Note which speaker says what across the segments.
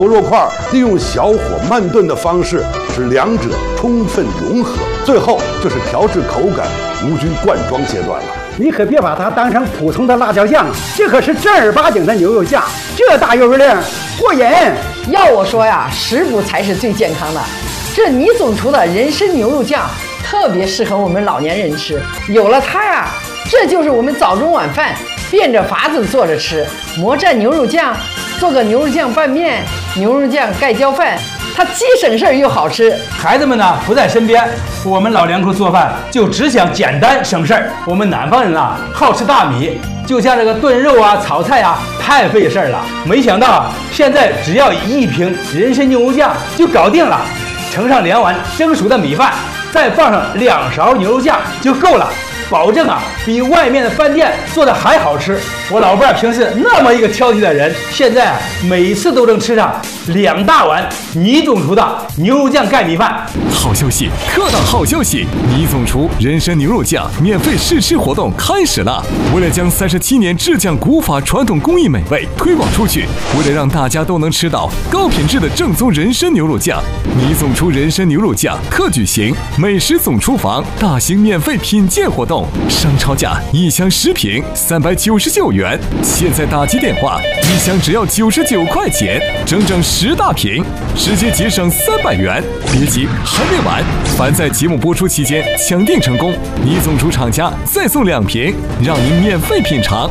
Speaker 1: 肉块利用小火慢炖的方式，使两者充分融合，最后就是调制口感、无菌灌装阶段了。
Speaker 2: 你可别把它当成普通的辣椒酱，这可是正儿八经的牛肉酱，这大油量过瘾。
Speaker 3: 要我说呀，食补才是最健康的。这倪总厨的人参牛肉酱特别适合我们老年人吃，有了它呀，这就是我们早中晚饭变着法子做着吃。魔蘸牛肉酱，做个牛肉酱拌面、牛肉酱盖浇饭，它既省事儿又好吃。
Speaker 4: 孩子们呢不在身边，我们老两口做饭就只想简单省事儿。我们南方人啊好吃大米，就像这个炖肉啊、炒菜啊太费事儿了。没想到现在只要1瓶人参牛肉酱就搞定了，盛上2碗蒸熟的米饭，再放上2勺牛肉酱就够了。保证啊，比外面的饭店做的还好吃。我老伴儿平时那么一个挑剔的人，现在啊每次都能吃上2大碗倪总厨的牛肉酱盖米饭。
Speaker 5: 好消息，特大好消息！倪总厨人参牛肉酱免费试吃活动开始了。为了将37年制酱古法传统工艺美味推广出去，为了让大家都能吃到高品质的正宗人参牛肉酱，倪总厨人参牛肉酱特举行美食总厨房大型免费品鉴活动。商超价1箱10瓶399元，现在打击电话，1箱只要99块钱，整整10大瓶，直接节省300元。别急，还没完！凡在节目播出期间抢订成功，倪总厨厂家再送2瓶，让您免费品尝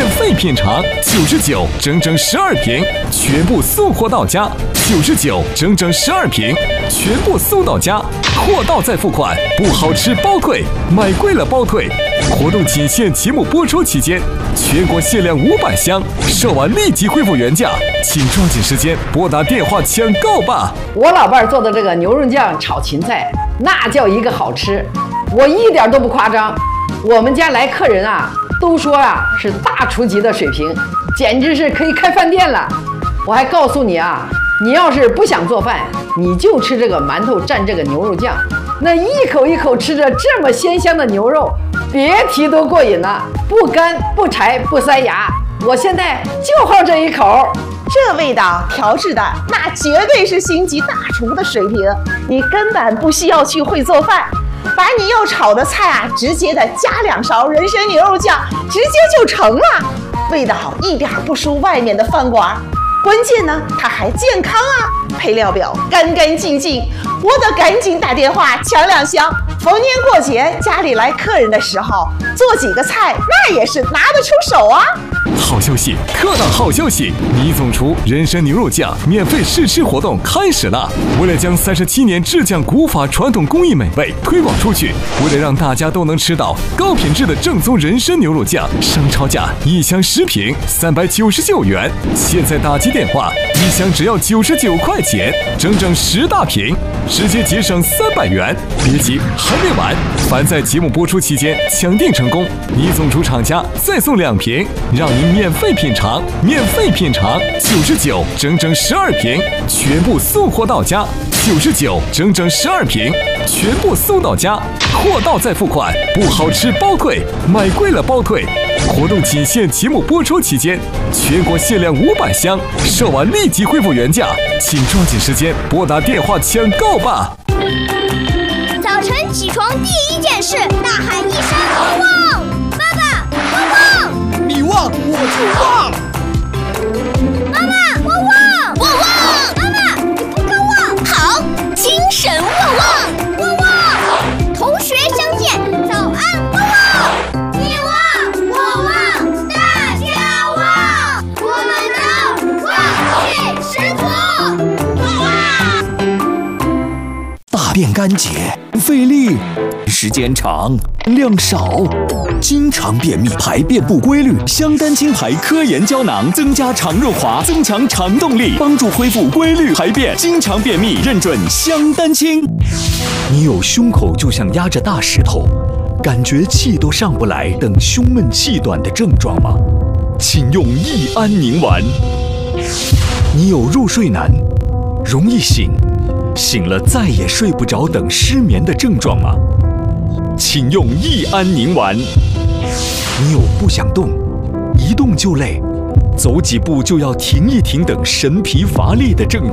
Speaker 5: ，99整整12瓶，全部送货到家，99整整12瓶，全部送到家，货到再付款，不好吃包退，买贵了包退。活动仅限节目播出期间，全国限量500箱，售完立即恢复原价，请抓紧时间拨打电话抢购吧。
Speaker 3: 我老伴儿做的这个牛肉酱炒芹菜，那叫一个好吃，我一点都不夸张。我们家来客人啊，都说啊是大厨级的水平，简直是可以开饭店了。我还告诉你啊，你要是不想做饭，你就吃这个馒头蘸这个牛肉酱，那一口一口吃着这么鲜香的牛肉，别提多过瘾了，不干不柴不塞牙。我现在就好这一口，
Speaker 6: 这味道调制的那绝对是星级大厨的水平，你根本不需要去会做饭，把你要炒的菜啊，直接的加2勺人参牛肉酱，直接就成了，味道一点不输外面的饭馆。关键呢，它还健康啊，配料表干干净净，我得赶紧打电话抢2箱。逢年过节家里来客人的时候，做几个菜那也是拿得出手啊。
Speaker 5: 好消息，特大好消息！倪总厨人参牛肉酱免费试吃活动开始了。为了将37年制酱古法传统工艺美味推广出去，为了让大家都能吃到高品质的正宗人参牛肉酱，商超价1箱10瓶399元，现在打击电话，1箱只要99块钱，整整10大瓶，直接节省300元。别急，还没完！凡在节目播出期间抢订成功，倪总厨厂家再送2瓶，让您免费品尝，99整整12瓶，全部送货到家，99整整12瓶，全部送到家，货到再付款，不好吃包退，买贵了包退。活动仅限节目播出期间，全国限量500箱，售完立即恢复原价，请抓紧时间拨打电话抢购吧。
Speaker 7: 早晨起床第一件事，大喊一声汪汪，爸爸汪汪，
Speaker 8: 你汪我就汪，
Speaker 7: 妈妈汪汪汪汪，妈妈你不够汪，好，精神旺旺汪汪，同学相见早安汪汪，你汪我汪大家汪，我们都忘记师徒汪汪。
Speaker 8: 大便干结费力，时间长，量少，经常便秘，排便不规律。香丹清排科研胶囊增加肠润滑，增强肠动力，帮助恢复规律排便。经常便秘，认准香丹清。你有胸口就像压着大石头，感觉气都上不来等胸闷气短的症状吗？请用益安宁丸。你有入睡难，容易醒，醒了再也睡不着等失眠的症状吗？请用益安宁丸。你有不想动，一动就累，走几步就要停一停等神疲乏力的症状